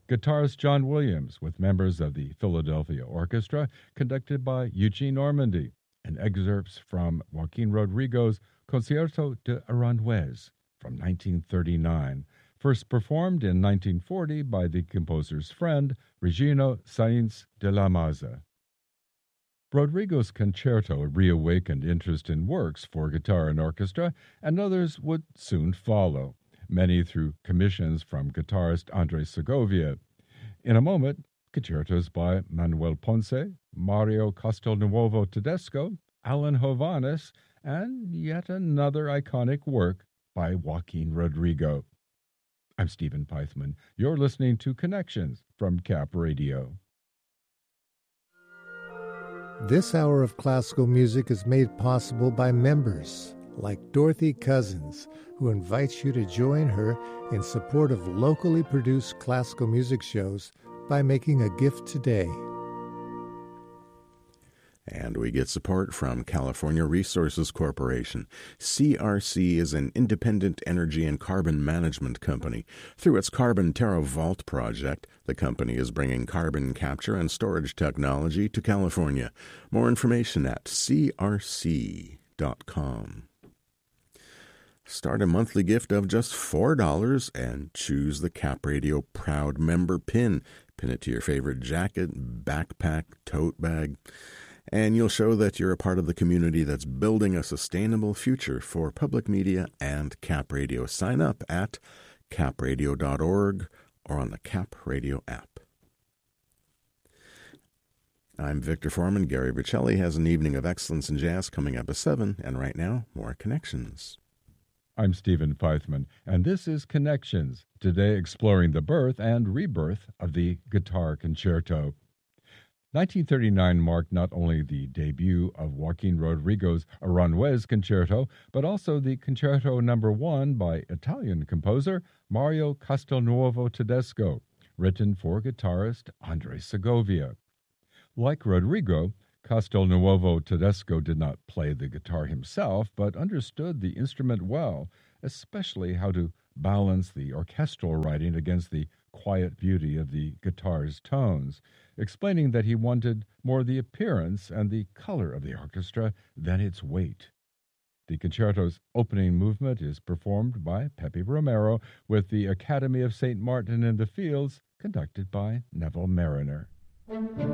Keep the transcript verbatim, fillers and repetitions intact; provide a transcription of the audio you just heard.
Guitarist John Williams with members of the Philadelphia Orchestra, conducted by Eugene Ormandy, and excerpts from Joaquin Rodrigo's Concierto de Aranjuez from nineteen thirty-nine, first performed in nineteen forty by the composer's friend, Regino Sainz de la Maza. Rodrigo's concerto reawakened interest in works for guitar and orchestra, and others would soon follow, many through commissions from guitarist Andres Segovia. In a moment, concertos by Manuel Ponce, Mario Castelnuovo Tedesco, Alan Hovhaness, and yet another iconic work by Joaquin Rodrigo. I'm Stephen Pythman. You're listening to Connections from Cap Radio. This hour of classical music is made possible by members like Dorothy Cousins, who invites you to join her in support of locally produced classical music shows by making a gift today. And we get support from California Resources Corporation. C R C is an independent energy and carbon management company. Through its Carbon Terra Vault project, the company is bringing carbon capture and storage technology to California. More information at c r c dot com. Start a monthly gift of just four dollars and choose the Cap Radio Proud Member pin. Pin it to your favorite jacket, backpack, tote bag, and you'll show that you're a part of the community that's building a sustainable future for public media and Cap Radio. Sign up at cap radio dot org or on the Cap Radio app. I'm Victor Foreman. Gary Bocelli has an evening of excellence in jazz coming up at seven, and right now, more Connections. I'm Stephen Pythman, and this is Connections, today exploring the birth and rebirth of the guitar concerto. nineteen thirty-nine marked not only the debut of Joaquin Rodrigo's Aranjuez Concerto, but also the Concerto Number One by Italian composer Mario Castelnuovo Tedesco, written for guitarist Andres Segovia. Like Rodrigo, Castelnuovo Tedesco did not play the guitar himself, but understood the instrument well, especially how to balance the orchestral writing against the quiet beauty of the guitar's tones, explaining that he wanted more the appearance and the color of the orchestra than its weight. The concerto's opening movement is performed by Pepe Romero with the Academy of Saint Martin in the Fields, conducted by Neville Mariner.